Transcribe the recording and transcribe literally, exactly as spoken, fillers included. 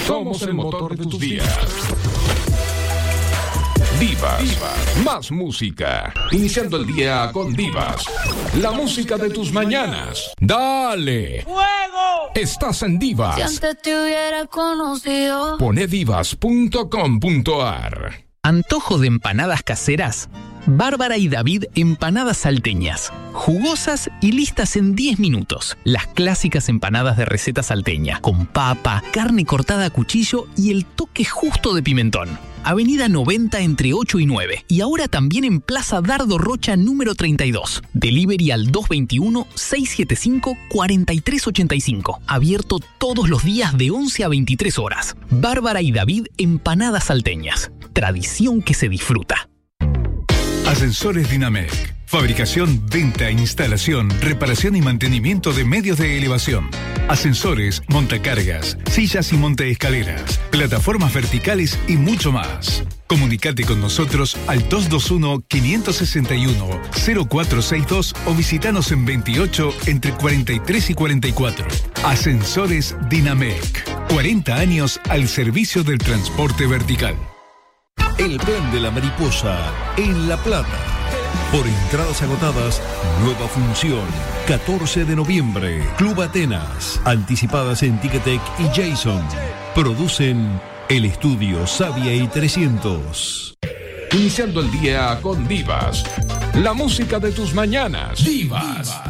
Somos el motor de tus días. Divas, Divas, más música. Iniciando el día con Divas. La música de tus mañanas. ¡Dale! ¡Fuego! Estás en Divas. Si antes te hubiera conocido. Pone divas punto com punto a r. ¿Antojo de empanadas caseras? Bárbara y David empanadas salteñas. Jugosas y listas en diez minutos. Las clásicas empanadas de receta salteña. Con papa, carne cortada a cuchillo y el toque justo de pimentón. Avenida noventa entre ocho y nueve. Y ahora también en Plaza Dardo Rocha número treinta y dos. Delivery al dos dos uno, seis siete cinco, cuatro tres ocho cinco. Abierto todos los días de once a veintitrés horas. Bárbara y David empanadas salteñas. Tradición que se disfruta. Ascensores Dinamec. Fabricación, venta, instalación, reparación y mantenimiento de medios de elevación. Ascensores, montacargas, sillas y montaescaleras, plataformas verticales y mucho más. Comunicate con nosotros al dos dos uno, cinco seis uno, cero cuatro seis dos o visitanos en veintiocho entre cuarenta y tres y cuarenta y cuatro. Ascensores Dinamec. cuarenta años al servicio del transporte vertical. El tren de la mariposa en La Plata. Por entradas agotadas, nueva función. catorce de noviembre, Club Atenas. Anticipadas en Ticketek y Jason. Producen el estudio Sabia y trescientos. Iniciando el día con Divas. La música de tus mañanas. Divas.